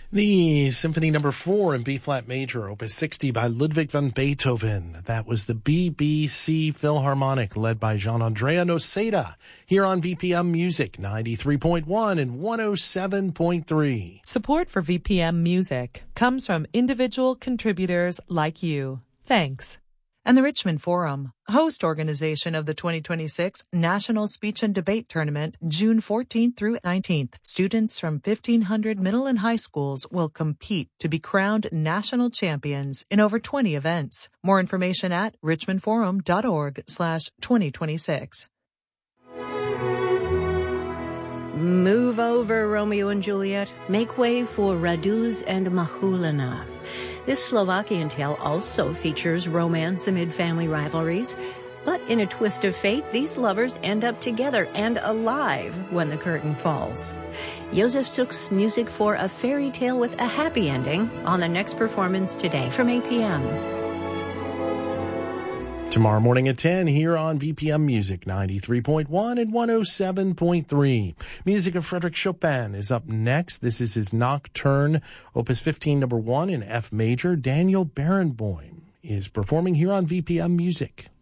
The Symphony Number 4 in B-flat major, Opus 60 by Ludwig van Beethoven. That was the BBC Philharmonic, led by Gian-Andrea Noseda, here on VPM Music 93.1 and 107.3. Support for VPM Music comes from individual contributors like you. Thanks. And the Richmond Forum, host organization of the 2026 National Speech and Debate Tournament, June 14th through 19th. Students from 1,500 middle and high schools will compete to be crowned national champions in over 20 events. More information at richmondforum.org/2026. Move over, Romeo and Juliet. Make way for Raduz and Mahulina. This Slovakian tale also features romance amid family rivalries. But in a twist of fate, these lovers end up together and alive when the curtain falls. Josef Suk's music for a fairy tale with a happy ending on the next performance today from 8 p.m. Tomorrow morning at 10 here on VPM Music 93.1 and 107.3. Music of Frédéric Chopin is up next. This is his Nocturne, Opus 15, number 1 in F major. Daniel Barenboim is performing here on VPM Music.